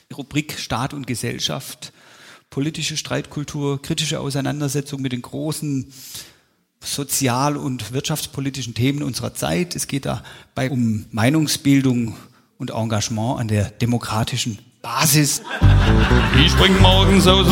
Rubrik Staat und Gesellschaft, politische Streitkultur, kritische Auseinandersetzung mit den großen sozial- und wirtschaftspolitischen Themen unserer Zeit. Es geht dabei um Meinungsbildung und Engagement an der demokratischen Basis. Ich spring morgens aus